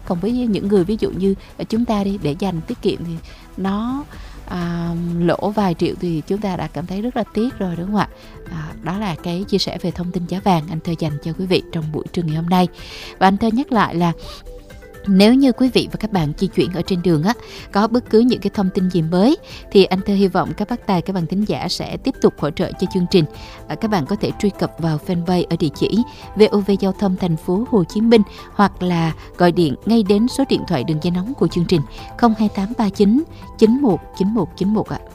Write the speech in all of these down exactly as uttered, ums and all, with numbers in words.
Còn với những người ví dụ như chúng ta đi, để dành tiết kiệm thì nó à, lỗ vài triệu thì chúng ta đã cảm thấy rất là tiếc rồi, đúng không ạ? À, đó là cái chia sẻ về thông tin giá vàng anh Thơ dành cho quý vị trong buổi trưa ngày hôm nay. Và anh Thơ nhắc lại là nếu như quý vị và các bạn di chuyển ở trên đường á, có bất cứ những cái thông tin gì mới thì anh Thơ hy vọng các bác tài, các bạn thính giả sẽ tiếp tục hỗ trợ cho chương trình. À, các bạn có thể truy cập vào fanpage ở địa chỉ vê o vê Giao thông thành phố Hồ Chí Minh, hoặc là gọi điện ngay đến số điện thoại đường dây nóng của chương trình không hai tám ba chín chín một chín một chín một ạ.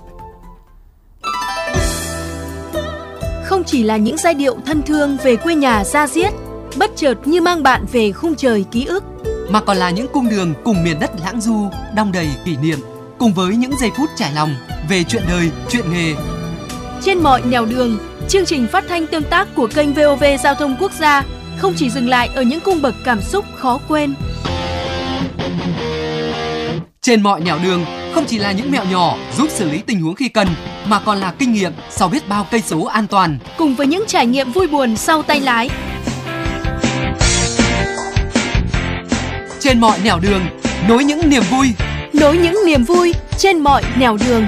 Không chỉ là những giai điệu thân thương về quê nhà da diết, bất chợt như mang bạn về khung trời ký ức, mà còn là những cung đường cùng miền đất lãng du, đong đầy kỷ niệm, cùng với những giây phút trải lòng về chuyện đời, chuyện nghề. Trên mọi nẻo đường, chương trình phát thanh tương tác của kênh vê o vê Giao thông Quốc gia không chỉ dừng lại ở những cung bậc cảm xúc khó quên. Trên mọi nẻo đường không chỉ là những mẹo nhỏ giúp xử lý tình huống khi cần, mà còn là kinh nghiệm sau biết bao cây số an toàn, cùng với những trải nghiệm vui buồn sau tay lái. Trên mọi nẻo đường, nối những niềm vui, nối những niềm vui trên mọi nẻo đường.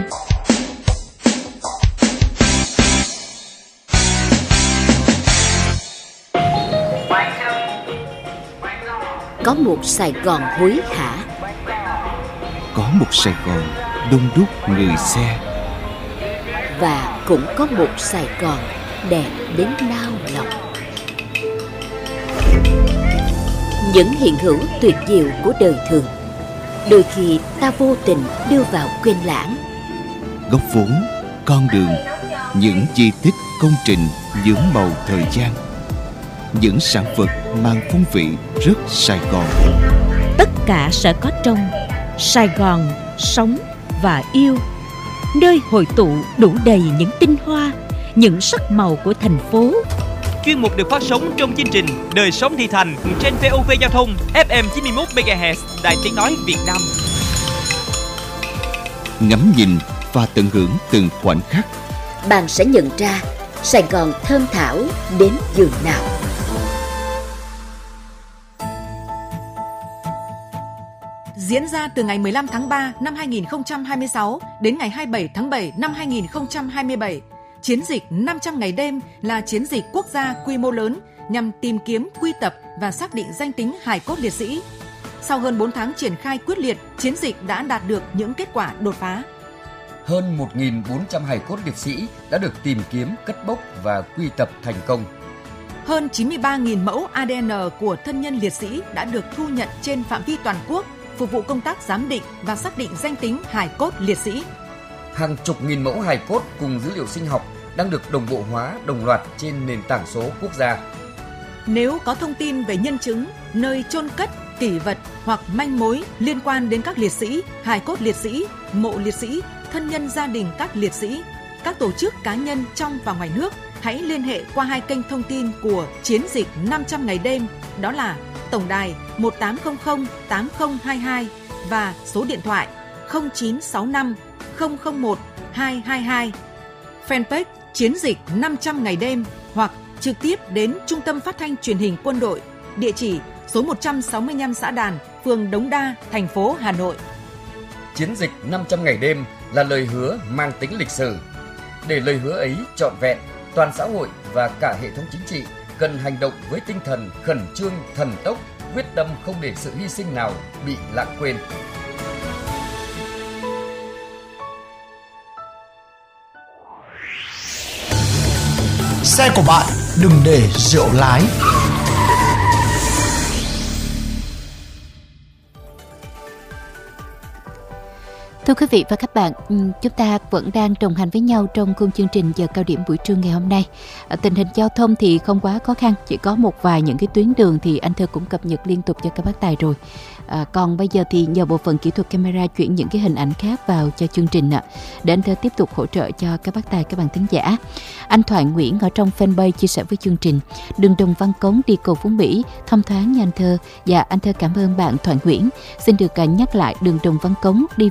Có một Sài Gòn hối hả, có một Sài Gòn đông đúc người xe, và cũng có một Sài Gòn đẹp đến nao lòng. Những hiện hữu tuyệt diệu của đời thường, đôi khi ta vô tình đưa vào quên lãng. Góc phố, con đường, những di tích công trình nhuốm màu thời gian, những sản vật mang phong vị rất Sài Gòn. Tất cả sẽ có trong Sài Gòn sống và yêu, nơi hội tụ đủ đầy những tinh hoa, những sắc màu của thành phố. Chuyên mục được phát sóng trong chương trình Đời sống thị thành trên vê o vê Giao thông ép em chín mươi mốt mê ga héc, Đài Tiếng nói Việt Nam. Ngắm nhìn và tận hưởng từng khoảnh khắc, bạn sẽ nhận ra Sài Gòn thơm thảo đến giường nào. Diễn ra từ ngày mười lăm tháng ba năm hai nghìn không trăm hai mươi sáu đến ngày hai mươi bảy tháng bảy năm hai nghìn không trăm hai mươi bảy, chiến dịch năm trăm ngày đêm là chiến dịch quốc gia quy mô lớn nhằm tìm kiếm, quy tập và xác định danh tính hài cốt liệt sĩ. Sau hơn bốn tháng triển khai quyết liệt, chiến dịch đã đạt được những kết quả đột phá. Hơn một nghìn bốn trăm hài cốt liệt sĩ đã được tìm kiếm, cất bốc và quy tập thành công. Hơn chín mươi ba nghìn mẫu a đê en của thân nhân liệt sĩ đã được thu nhận trên phạm vi toàn quốc, phục vụ công tác giám định và xác định danh tính hài cốt liệt sĩ. Hàng chục nghìn mẫu hài cốt cùng dữ liệu sinh học đang được đồng bộ hóa đồng loạt trên nền tảng số quốc gia. Nếu có thông tin về nhân chứng, nơi chôn cất, kỷ vật hoặc manh mối liên quan đến các liệt sĩ, hài cốt liệt sĩ, mộ liệt sĩ, thân nhân gia đình các liệt sĩ, các tổ chức cá nhân trong và ngoài nước, hãy liên hệ qua hai kênh thông tin của chiến dịch năm trăm ngày đêm, đó là tổng đài một tám không không tám không hai hai và số điện thoại không chín sáu năm không không một hai hai hai, fanpage chiến dịch năm trăm ngày đêm, hoặc trực tiếp đến Trung tâm Phát thanh Truyền hình Quân đội, địa chỉ số một trăm sáu mươi lăm Xã Đàn, phường Đống Đa, thành phố Hà Nội. Chiến dịch năm trăm ngày đêm là lời hứa mang tính lịch sử. Để lời hứa ấy trọn vẹn, toàn xã hội và cả hệ thống chính trị cần hành động với tinh thần khẩn trương, thần tốc, quyết tâm không để sự hy sinh nào bị lãng quên. Xe của bạn đừng để rượu lái. Thưa quý vị và các bạn, chúng ta vẫn đang đồng hành với nhau trong khung chương trình giờ cao điểm buổi trưa ngày hôm nay. Tình hình giao thông thì không quá khó khăn, chỉ có một vài những cái tuyến đường thì anh Thơ cũng cập nhật liên tục cho các bác tài rồi. À, còn bây giờ thì nhờ bộ phận kỹ thuật camera chuyển những cái hình ảnh khác vào cho chương trình ạ, để anh Thơ tiếp tục hỗ trợ cho các bác tài, các bạn thính giả. Anh Thoại Nguyễn ở trong fanpage chia sẻ với chương trình: đường Đồng Văn Cống đi cầu Phú Mỹ thông thoáng nha anh Thơ. Dạ anh Thơ cảm ơn bạn Thoại Nguyễn. Xin được nhắc lại đường Đồng Văn Cống đi về cầu Phú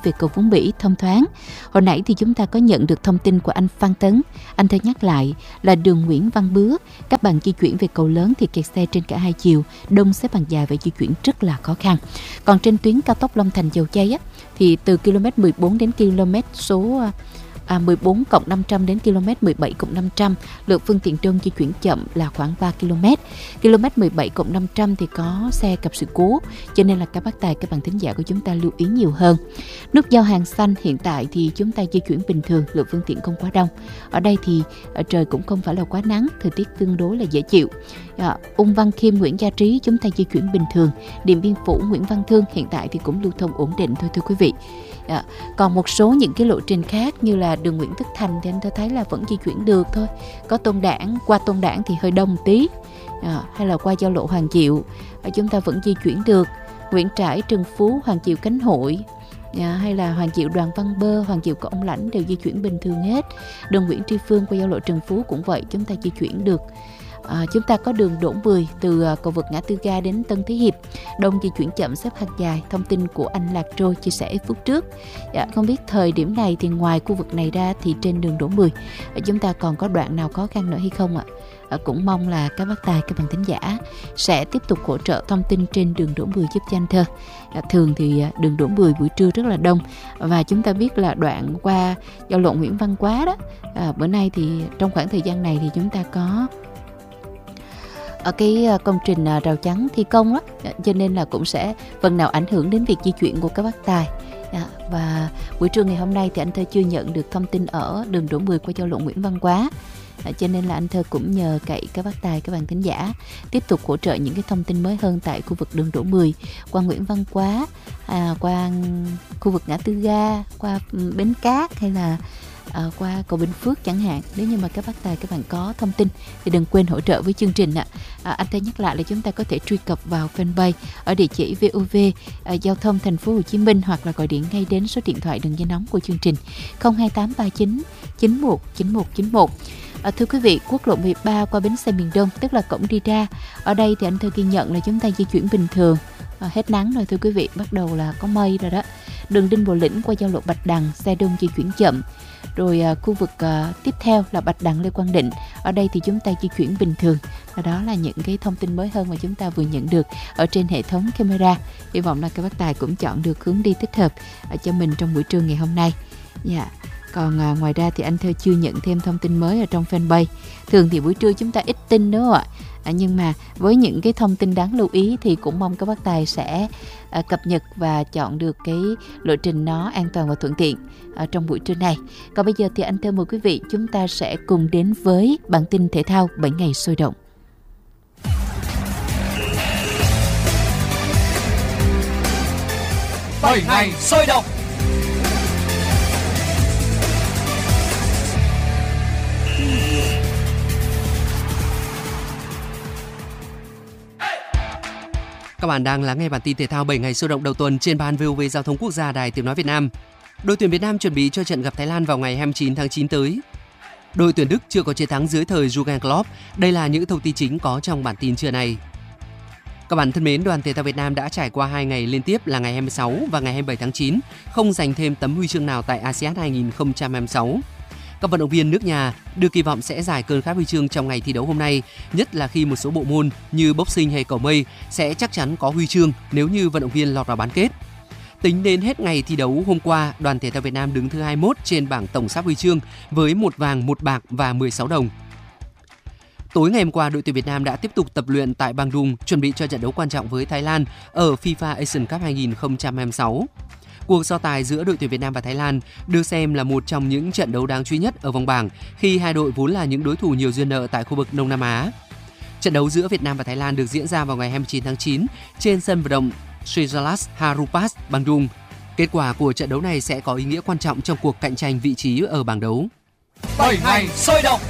Phú Mỹ thông thoáng. Hồi nãy thì chúng ta có nhận được thông tin của anh Phan Tấn. Anh thơ nhắc lại là đường Nguyễn Văn Bứa, các bạn di chuyển về cầu lớn thì kẹt xe trên cả hai chiều, đông xếp hàng dài và di chuyển rất là khó khăn. Còn trên tuyến cao tốc Long Thành Dầu Giây á, thì từ km mười bốn đến km số À, mười bốn cộng năm trăm đến km mười bảy cộng năm trăm, lượng phương tiện đông di chuyển chậm là khoảng ba ki lô mét. Km mười bảy cộng năm trăm thì có xe gặp sự cố, cho nên là các bác tài, các bạn thính giả của chúng ta lưu ý nhiều hơn. Nút giao Hàng Xanh hiện tại thì chúng ta di chuyển bình thường, lượng phương tiện không quá đông. Ở đây thì ở trời cũng không phải là quá nắng, thời tiết tương đối là dễ chịu. À, Ung Văn Khiêm, Nguyễn Gia Trí chúng ta di chuyển bình thường. Điện Biên Phủ, Nguyễn Văn Thương hiện tại thì cũng lưu thông ổn định thôi thưa quý vị. À, còn một số những cái lộ trình khác như là đường Nguyễn Tất Thành thì anh tôi thấy là vẫn di chuyển được thôi. Có Tôn Đản, qua Tôn Đản thì hơi đông một tí, à, hay là qua giao lộ Hoàng Diệu à, chúng ta vẫn di chuyển được. Nguyễn Trãi, Trần Phú, Hoàng Diệu Cánh Hội, à, hay là Hoàng Diệu Đoàn Văn Bơ, Hoàng Diệu Có Ông Lãnh đều di chuyển bình thường hết. Đường Nguyễn Tri Phương qua giao lộ Trần Phú cũng vậy, chúng ta di chuyển được. À, chúng ta có đường Đỗ Mười từ uh, cầu vượt ngã tư ga đến Tân Thế Hiệp, đông di chuyển chậm xếp hàng dài. Thông tin của anh Lạc Trôi chia sẻ phút trước. Dạ, không biết thời điểm này thì ngoài khu vực này ra thì trên đường Đỗ Mười chúng ta còn có đoạn nào khó khăn nữa hay không ạ? À, cũng mong là các bác tài, các bạn thính giả sẽ tiếp tục hỗ trợ thông tin trên đường Đỗ Mười giúp cho anh Thơ. À, thường thì đường Đỗ Mười buổi trưa rất là đông, và chúng ta biết là đoạn qua giao lộ Nguyễn Văn Quá đó, à, bữa nay thì trong khoảng thời gian này thì chúng ta có ở cái công trình rào chắn thi công đó, cho nên là cũng sẽ phần nào ảnh hưởng đến việc di chuyển của các bác tài. À, và buổi trưa ngày hôm nay thì anh Thơ chưa nhận được thông tin ở đường Đỗ Mười qua giao lộ Nguyễn Văn Quá, à, cho nên là anh Thơ cũng nhờ cậy các bác tài, các bạn thính giả tiếp tục hỗ trợ những cái thông tin mới hơn tại khu vực đường Đỗ Mười, qua Nguyễn Văn Quá, à, qua khu vực ngã tư ga, qua Bến Cát, hay là À, qua cầu Bình Phước chẳng hạn. Nếu như mà các bác tài, các bạn có thông tin thì đừng quên hỗ trợ với chương trình ạ. À, anh ta nhắc lại là chúng ta có thể truy cập vào fanpage ở địa chỉ vê o vê à, Giao thông Thành phố Hồ Chí Minh, hoặc là gọi điện ngay đến số điện thoại đường dây nóng của chương trình không hai tám ba chín chín một chín một chín một. À, thưa quý vị, quốc lộ mười ba qua bến xe miền Đông, tức là cổng đi ra, ở đây thì anh Thơ ghi nhận là chúng ta di chuyển bình thường. À, hết nắng rồi thưa quý vị, bắt đầu là có mây rồi đó. Đường Đinh Bộ Lĩnh qua giao lộ Bạch Đằng, xe đông di chuyển chậm. Rồi à, khu vực à, tiếp theo là Bạch Đằng, Lê Quang Định, ở đây thì chúng ta di chuyển bình thường. Và đó là những cái thông tin mới hơn mà chúng ta vừa nhận được ở trên hệ thống camera. Hy vọng là các bác tài cũng chọn được hướng đi thích hợp à, cho mình trong buổi trưa ngày hôm nay. Dạ. Yeah. Còn à, ngoài ra thì anh Thơ chưa nhận thêm thông tin mới ở trong fanpage. Thường thì buổi trưa chúng ta ít tin đúng không ạ? À, nhưng mà với những cái thông tin đáng lưu ý thì cũng mong các bác tài sẽ à, cập nhật và chọn được cái lộ trình nó an toàn và thuận tiện à, trong buổi trưa này. Còn bây giờ thì anh Thơ mời quý vị chúng ta sẽ cùng đến với bản tin thể thao bảy ngày sôi động. bảy ngày sôi động. Các bạn đang lắng nghe bản tin thể thao bảy ngày sôi động đầu tuần trên ban vê o vê Giao thông Quốc gia, Đài Tiếng nói Việt Nam. Đội tuyển Việt Nam chuẩn bị cho trận gặp Thái Lan vào ngày hai mươi chín tháng chín tới. Đội tuyển Đức chưa có chiến thắng dưới thời Jurgen Klopp. Đây là những thông tin chính có trong bản tin trưa này. Các bạn thân mến, đoàn thể thao Việt Nam đã trải qua hai ngày liên tiếp là ngày hai mươi sáu và ngày hai mươi bảy tháng chín, không giành thêm tấm huy chương nào tại a sê an hai không hai sáu. Các vận động viên nước nhà được kỳ vọng sẽ giải cơn khát huy chương trong ngày thi đấu hôm nay, nhất là khi một số bộ môn như boxing hay cầu mây sẽ chắc chắn có huy chương nếu như vận động viên lọt vào bán kết. Tính đến hết ngày thi đấu hôm qua, đoàn thể thao Việt Nam đứng thứ hai mươi mốt trên bảng tổng sắp huy chương với một vàng, một bạc và mười sáu đồng. Tối ngày hôm qua, đội tuyển Việt Nam đã tiếp tục tập luyện tại Bandung chuẩn bị cho trận đấu quan trọng với Thái Lan ở FIFA Asian Cup hai không hai sáu. Cuộc so tài giữa đội tuyển Việt Nam và Thái Lan được xem là một trong những trận đấu đáng chú ý nhất ở vòng bảng khi hai đội vốn là những đối thủ nhiều duyên nợ tại khu vực Đông Nam Á. Trận đấu giữa Việt Nam và Thái Lan được diễn ra vào ngày hai mươi chín tháng chín trên sân vận động Srisalas Harupas, Bandung. Kết quả của trận đấu này sẽ có ý nghĩa quan trọng trong cuộc cạnh tranh vị trí ở bảng đấu. bảy ngày sôi động.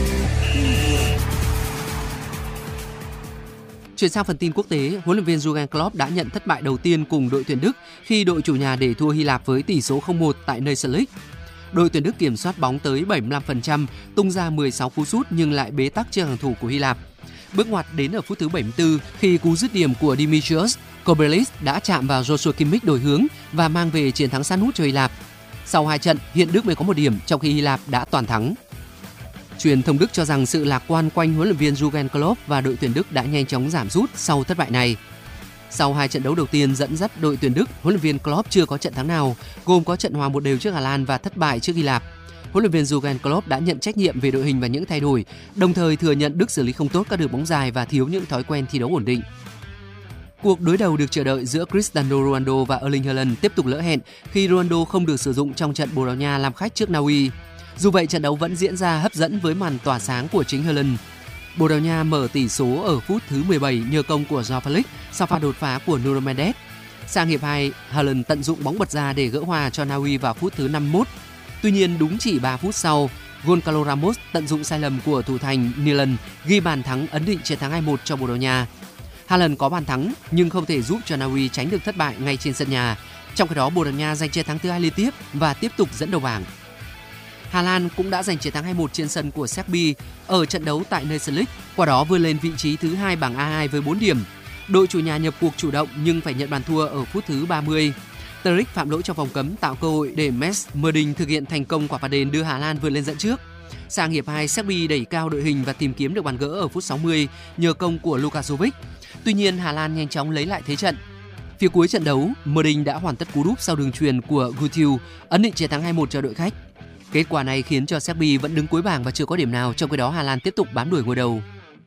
Chuyển sang phần tin quốc tế, huấn luyện viên Jurgen Klopp đã nhận thất bại đầu tiên cùng đội tuyển Đức khi đội chủ nhà để thua Hy Lạp với tỷ số không một tại Nations League. Đội tuyển Đức kiểm soát bóng tới bảy mươi lăm phần trăm, tung ra mười sáu cú sút nhưng lại bế tắc trước hàng thủ của Hy Lạp. Bước ngoặt đến ở phút thứ bảy mươi tư khi cú dứt điểm của Dimitrios Kobelis đã chạm vào Joshua Kimmich đổi hướng và mang về chiến thắng sát nút cho Hy Lạp. Sau hai trận, hiện Đức mới có một điểm trong khi Hy Lạp đã toàn thắng. Truyền thông Đức cho rằng sự lạc quan quanh huấn luyện viên Jurgen Klopp và đội tuyển Đức đã nhanh chóng giảm sút sau thất bại này. Sau hai trận đấu đầu tiên dẫn dắt đội tuyển Đức, huấn luyện viên Klopp chưa có trận thắng nào, gồm có trận hòa một đều trước Hà Lan và thất bại trước Hy Lạp. Huấn luyện viên Jurgen Klopp đã nhận trách nhiệm về đội hình và những thay đổi, đồng thời thừa nhận Đức xử lý không tốt các đường bóng dài và thiếu những thói quen thi đấu ổn định. Cuộc đối đầu được chờ đợi giữa Cristiano Ronaldo và Erling Haaland tiếp tục lỡ hẹn khi Ronaldo không được sử dụng trong trận Bồ Đào Nha làm khách trước Na Uy. Dù vậy, trận đấu vẫn diễn ra hấp dẫn với màn tỏa sáng của chính Haaland. Bồ Đào Nha mở tỷ số ở phút thứ mười bảy nhờ công của Joao Felix sau pha đột phá của Nuno Mendes. Sang hiệp hai, Haaland tận dụng bóng bật ra để gỡ hòa cho Na Uy vào phút thứ năm mươi mốt. Tuy nhiên, đúng chỉ ba phút sau, Goncalo Ramos tận dụng sai lầm của thủ thành Nilan ghi bàn thắng ấn định chiến thắng hai một cho Bồ Đào Nha. Haaland có bàn thắng nhưng không thể giúp cho Na Uy tránh được thất bại ngay trên sân nhà. Trong khi đó, Bồ Đào Nha giành chiến thắng thứ hai liên tiếp và tiếp tục dẫn đầu bảng. Hà Lan cũng đã giành chiến thắng hai một trên sân của Serbia ở trận đấu tại Nations League, qua đó vươn lên vị trí thứ hai bảng A hai với bốn điểm. Đội chủ nhà nhập cuộc chủ động nhưng phải nhận bàn thua ở phút thứ ba mươi. Tadic phạm lỗi trong vòng cấm tạo cơ hội để Mats Merding thực hiện thành công quả phạt đền đưa Hà Lan vươn lên dẫn trước. Sang hiệp hai, Serbia đẩy cao đội hình và tìm kiếm được bàn gỡ ở phút sáu mươi nhờ công của Lukasovic. Tuy nhiên, Hà Lan nhanh chóng lấy lại thế trận. Phía cuối trận đấu, Merding đã hoàn tất cú đúp sau đường chuyền của Gutiu, ấn định chiến thắng hai một cho đội khách. Kết quả này khiến cho Serbia vẫn đứng cuối bảng và chưa có điểm nào, trong khi đó Hà Lan tiếp tục bám đuổi ngôi đầu.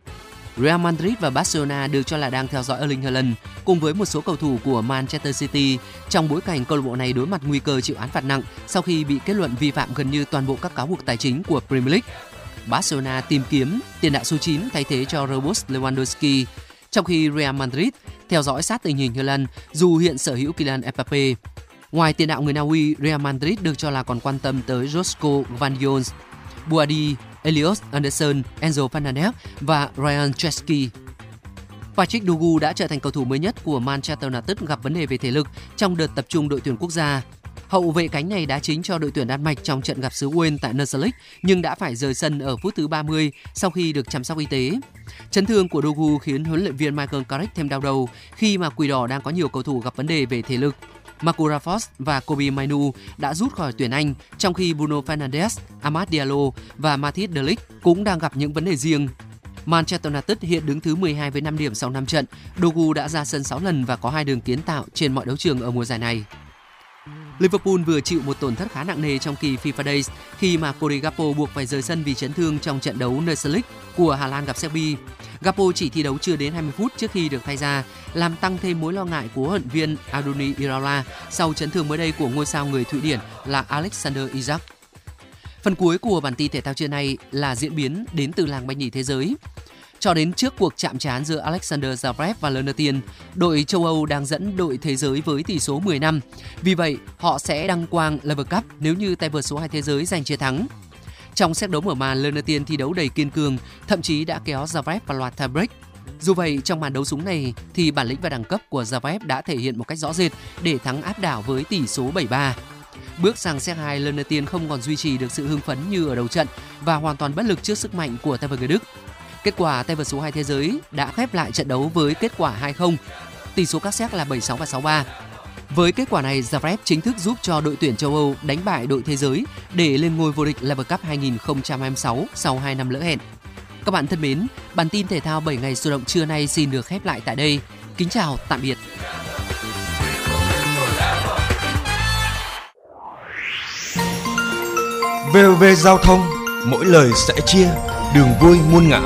Real Madrid và Barcelona được cho là đang theo dõi Erling Haaland cùng với một số cầu thủ của Manchester City trong bối cảnh câu lạc bộ này đối mặt nguy cơ chịu án phạt nặng sau khi bị kết luận vi phạm gần như toàn bộ các cáo buộc tài chính của Premier League. Barcelona tìm kiếm tiền đạo số chín thay thế cho Robert Lewandowski, trong khi Real Madrid theo dõi sát tình hình Haaland dù hiện sở hữu Kylian Mbappe. Ngoài tiền đạo người Na Uy, Real Madrid được cho là còn quan tâm tới Josko Gvardiol, Boadi, Elliot Anderson, Enzo Fernandez và Ryan Chesky. Patrick Dorgu đã trở thành cầu thủ mới nhất của Manchester United gặp vấn đề về thể lực trong đợt tập trung đội tuyển quốc gia. Hậu vệ cánh này đá chính cho đội tuyển Đan Mạch trong trận gặp xứ Wales tại Nations League nhưng đã phải rời sân ở phút thứ ba mươi sau khi được chăm sóc y tế. Chấn thương của Dorgu khiến huấn luyện viên Michael Carrick thêm đau đầu khi mà Quỷ Đỏ đang có nhiều cầu thủ gặp vấn đề về thể lực. Marco Rashford và Kobe Mainu đã rút khỏi tuyển Anh, trong khi Bruno Fernandes, Amad Diallo và Matthijs de Ligt cũng đang gặp những vấn đề riêng. Manchester United hiện đứng thứ mười hai với năm điểm sau năm trận. Dorgu đã ra sân sáu lần và có hai đường kiến tạo trên mọi đấu trường ở mùa giải này. Liverpool vừa chịu một tổn thất khá nặng nề trong kỳ FIFA Days khi mà Cody Gakpo buộc phải rời sân vì chấn thương trong trận đấu Nations League của Hà Lan gặp Serbia. Gakpo chỉ thi đấu chưa đến hai mươi phút trước khi được thay ra, làm tăng thêm mối lo ngại của huấn luyện viên Andoni Iraola sau chấn thương mới đây của ngôi sao người Thụy Điển là Alexander Isak. Phần cuối của bản tin thể thao trưa nay là diễn biến đến từ làng banh nhì thế giới. Cho đến trước cuộc chạm trán giữa Alexander Zverev và lần đầu tiên, đội châu Âu đang dẫn đội thế giới với tỷ số mười năm. Vì vậy, họ sẽ đăng quang Lever Cup nếu như tay vợt số hai thế giới giành chiến thắng. Trong set đấu mở màn, lần đầu tiên thi đấu đầy kiên cường, thậm chí đã kéo Zverev vào loạt tiebreak. Dù vậy, trong màn đấu súng này thì bản lĩnh và đẳng cấp của Zverev đã thể hiện một cách rõ rệt để thắng áp đảo với tỷ số bảy ba. Bước sang set hai, lần đầu tiên không còn duy trì được sự hưng phấn như ở đầu trận và hoàn toàn bất lực trước sức mạnh của tay vợt người Đức. Kết quả, tay vợt số hai thế giới đã khép lại trận đấu với kết quả hai không. Tỷ số các set là bảy sáu và sáu ba. Với kết quả này, Zverev chính thức giúp cho đội tuyển châu Âu đánh bại đội thế giới để lên ngôi vô địch Lever Cup hai không hai sáu sau hai năm lỡ hẹn. Các bạn thân mến, bản tin thể thao bảy ngày sôi động trưa nay xin được khép lại tại đây. Kính chào, tạm biệt. vê o vê Giao thông, mỗi lời sẽ chia, đường vui muôn ngã.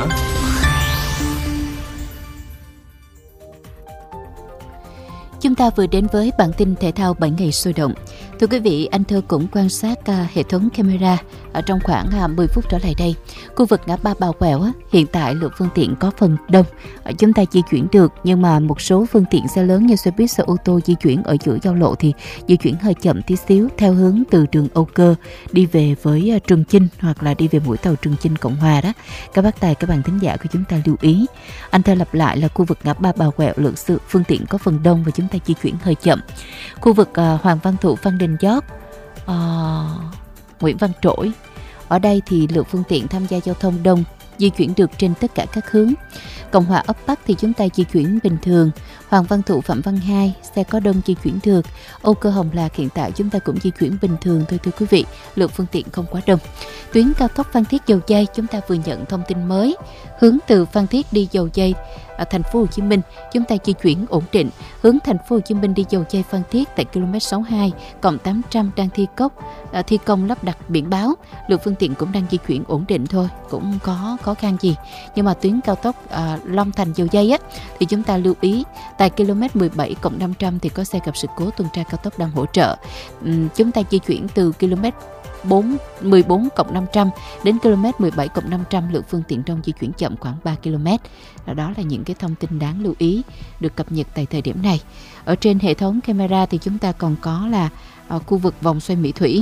Chúng ta vừa đến với bản tin thể thao bảy ngày sôi động. Thưa quý vị, anh Thơ cũng quan sát uh, hệ thống camera ở trong khoảng uh, mười phút trở lại đây. Khu vực ngã ba Bà Quẹo uh, hiện tại lượng phương tiện có phần đông. Uh, chúng ta di chuyển được, nhưng mà một số phương tiện xe lớn như xe buýt, xe ô tô di chuyển ở giữa giao lộ thì di chuyển hơi chậm tí xíu theo hướng từ đường Âu Cơ đi về với uh, Trường Chinh hoặc là đi về mũi tàu Trường Chinh Cộng Hòa đó. Các bác tài, các bạn thính giả của chúng ta lưu ý. Anh Thơ lặp lại là khu vực ngã ba Bà Quẹo lượng sự phương tiện có phần đông và chúng ta di chuyển hơi chậm. Khu vực uh, Hoàng Văn Thụ, Phan Đình Giót, uh, Nguyễn Văn Trỗi, ở đây thì lượng phương tiện tham gia giao thông đông di chuyển được trên tất cả các hướng. Cộng hòa ấp Bắc thì chúng ta di chuyển bình thường. Hoàng Văn Thụ, Phạm Văn Hai, xe có đông di chuyển được. Âu Cơ Hồng Lạc hiện tại chúng ta cũng di chuyển bình thường thôi thưa quý vị, lượng phương tiện không quá đông. Tuyến cao tốc Phan Thiết Dầu Giây chúng ta vừa nhận thông tin mới, hướng từ Phan Thiết đi Dầu Giây ở thành phố Hồ Chí Minh chúng ta di chuyển ổn định. Hướng thành phố Hồ Chí Minh đi Dầu Giây Phan Thiết tại km sáu mươi hai cộng tám trăm đang thi công thi công lắp đặt biển báo, lượng phương tiện cũng đang di chuyển ổn định thôi, cũng có khó khăn gì. Nhưng mà tuyến cao tốc à, Long Thành Dầu Giây á thì chúng ta lưu ý tại km mười bảy cộng năm trăm thì có xe gặp sự cố tuần tra cao tốc đang hỗ trợ. Uhm, chúng ta di chuyển từ km mười bốn cộng năm trăm đến km mười bảy cộng năm trăm, lượng phương tiện trong di chuyển chậm khoảng ba ki lô mét. Đó là những cái thông tin đáng lưu ý được cập nhật tại thời điểm này. Ở trên hệ thống camera thì chúng ta còn có là uh, khu vực vòng xoay Mỹ Thủy.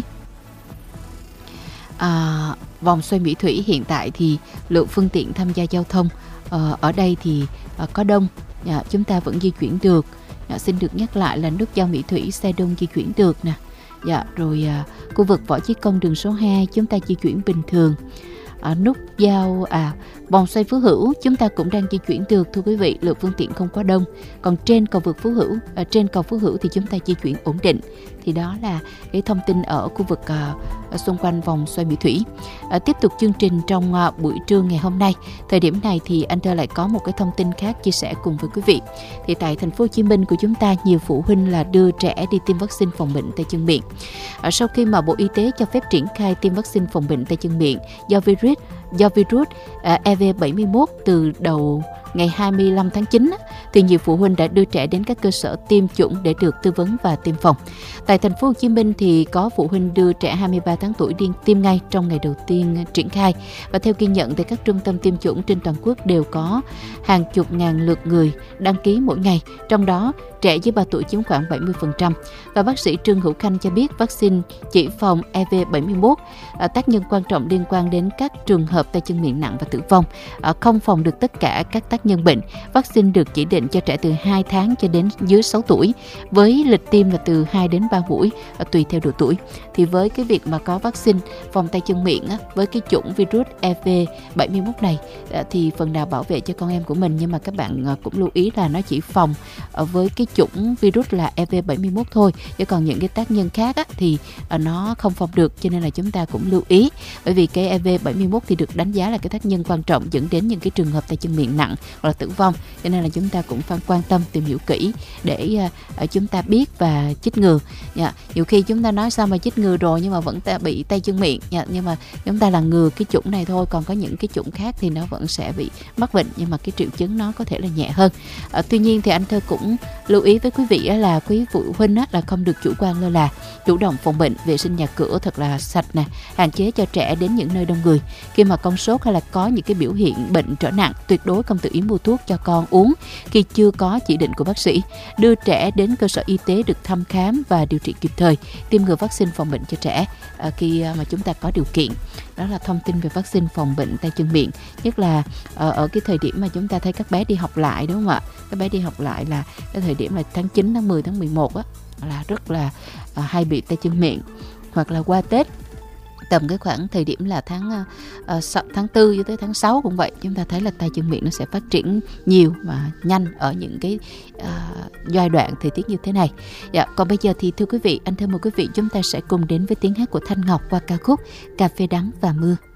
À, vòng xoay Mỹ Thủy hiện tại thì lượng phương tiện tham gia giao thông uh, ở đây thì uh, có đông, uh, chúng ta vẫn di chuyển được. Uh, xin được nhắc lại là nút giao Mỹ Thủy xe đông di chuyển được nè. Dạ, rồi à, khu vực Võ Chí Công đường số hai chúng ta di chuyển bình thường. À, nút giao à vòng xoay Phú Hữu chúng ta cũng đang di chuyển được thưa quý vị, lượng phương tiện không quá đông. Còn trên cầu vượt Phú Hữu, à, trên cầu Phú Hữu thì chúng ta di chuyển ổn định. Thì đó là cái thông tin ở khu vực à, ở xung quanh vòng xoay Mỹ Thủy. À, tiếp tục chương trình trong à, buổi trưa ngày hôm nay. Thời điểm này thì anh Thơ lại có một cái thông tin khác chia sẻ cùng với quý vị. Thì tại thành phố Hồ Chí Minh của chúng ta, nhiều phụ huynh là đưa trẻ đi tiêm vaccine phòng bệnh tay chân miệng. À, sau khi mà Bộ Y tế cho phép triển khai tiêm vaccine phòng bệnh tay chân miệng do virus do virus uh, E V bảy mươi mốt từ đầu ngày hai mươi lăm tháng chín thì nhiều phụ huynh đã đưa trẻ đến các cơ sở tiêm chủng để được tư vấn và tiêm phòng. Tại thành phố Hồ Chí Minh thì có phụ huynh đưa trẻ hai mươi ba tháng tuổi đi tiêm ngay trong ngày đầu tiên triển khai. Và theo ghi nhận thì các trung tâm tiêm chủng trên toàn quốc đều có hàng chục ngàn lượt người đăng ký mỗi ngày, trong đó trẻ dưới ba tuổi chiếm khoảng bảy mươi phần trăm. Và bác sĩ Trương Hữu Khanh cho biết vaccine chỉ phòng E V bảy mươi mốt à, tác nhân quan trọng liên quan đến các trường hợp tay chân miệng nặng và tử vong, à, không phòng được tất cả các tác nhân bệnh. Vaccine được chỉ định cho trẻ từ hai tháng cho đến dưới sáu tuổi, với lịch tiêm là từ hai đến ba mũi à, tùy theo độ tuổi. Thì với cái việc mà có vaccine phòng tay chân miệng á, với cái chủng virus E V bảy mươi mốt này à, thì phần nào bảo vệ cho con em của mình, nhưng mà các bạn à, cũng lưu ý là nó chỉ phòng à, với cái chủng virus là E V bảy mươi mốt thôi, chứ còn những cái tác nhân khác á, thì à, nó không phòng được, cho nên là chúng ta cũng lưu ý. Bởi vì cái E V bảy mươi mốt thì được đánh giá là cái tác nhân quan trọng dẫn đến những cái trường hợp tay chân miệng nặng hoặc là tử vong, cho nên là chúng ta cũng phải quan tâm tìm hiểu kỹ để uh, chúng ta biết và chích ngừa. Yeah. Nhiều khi chúng ta nói sao mà chích ngừa rồi nhưng mà vẫn ta bị tay chân miệng, yeah. Nhưng mà chúng ta là ngừa cái chủng này thôi, còn có những cái chủng khác thì nó vẫn sẽ bị mắc bệnh, nhưng mà cái triệu chứng nó có thể là nhẹ hơn. Uh, tuy nhiên thì anh Thơ cũng lưu ý với quý vị là quý phụ huynh là không được chủ quan lơ là, chủ động phòng bệnh, vệ sinh nhà cửa thật là sạch nè, hạn chế cho trẻ đến những nơi đông người. Khi mà con sốt hay là có những cái biểu hiện bệnh trở nặng, tuyệt đối không tự ý mua thuốc cho con uống khi chưa có chỉ định của bác sĩ. Đưa trẻ đến cơ sở y tế được thăm khám và điều trị kịp thời, tiêm ngừa vaccine phòng bệnh cho trẻ à, khi mà chúng ta có điều kiện. Đó là thông tin về vaccine phòng bệnh tay chân miệng, nhất là ở, ở cái thời điểm mà chúng ta thấy các bé đi học lại, đúng không ạ? Các bé đi học lại là cái thời điểm là tháng chín, tháng mười, tháng mười một á, là rất là à, hay bị tay chân miệng, hoặc là qua Tết tầm cái khoảng thời điểm là tháng uh, tháng tư cho tới tháng sáu cũng vậy, chúng ta thấy là tay chân miệng nó sẽ phát triển nhiều và nhanh ở những cái uh, giai đoạn thời tiết như thế này. Dạ, còn bây giờ thì thưa quý vị, anh thưa mời quý vị chúng ta sẽ cùng đến với tiếng hát của Thanh Ngọc qua ca khúc Cà phê đắng và mưa.